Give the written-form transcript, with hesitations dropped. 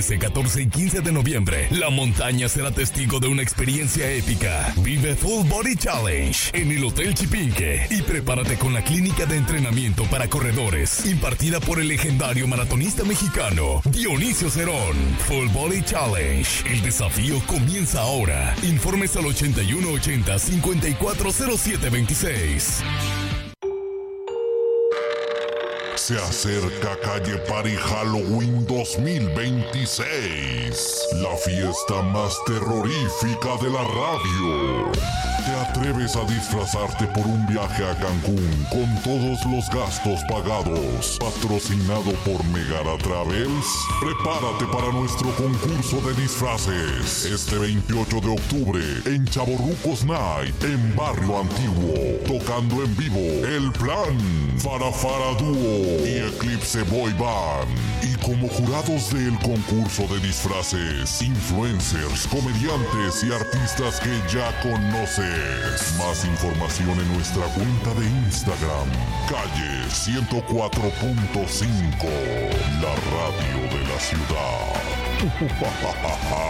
Ese 14 y 15 de noviembre, la montaña será testigo de una experiencia épica. Vive Full Body Challenge en el Hotel Chipinque y prepárate con la clínica de entrenamiento para corredores impartida por el legendario maratonista mexicano Dionisio Cerón. Full Body Challenge. El desafío comienza ahora. Informes al 8180-540726. Se acerca Calle Party Halloween 2026, la fiesta más terrorífica de la radio. ¿Te atreves a disfrazarte por un viaje a Cancún con todos los gastos pagados? Patrocinado por Megara Travels. Prepárate para nuestro concurso de disfraces este 28 de octubre en Chavorrucos Night en Barrio Antiguo. Tocando en vivo El Plan, Farafara Dúo y Eclipse Boy Band. Y como jurados del concurso de disfraces, influencers, comediantes y artistas que ya conoces. Más información en nuestra cuenta de Instagram, Calle 104.5, la radio de la ciudad.